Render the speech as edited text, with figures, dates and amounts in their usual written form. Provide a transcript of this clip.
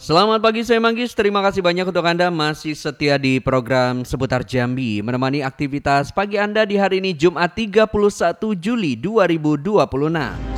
Selamat pagi, saya Manggis. Terima kasih banyak untuk Anda masih setia di program Seputar Jambi, menemani aktivitas pagi Anda di hari ini Jumat 31 Juli 2026.